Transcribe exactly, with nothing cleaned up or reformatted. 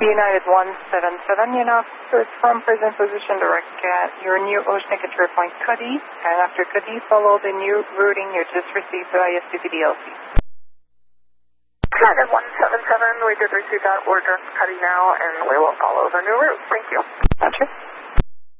United one seven seven, you know, from present position direct at your new ocean control point Cuddy, and after Cuddy, follow the new routing you just received to I S T P D L C. United one seven seven, we did receive that, we're just Cuddy now, and we will follow the new route. Thank you. Gotcha.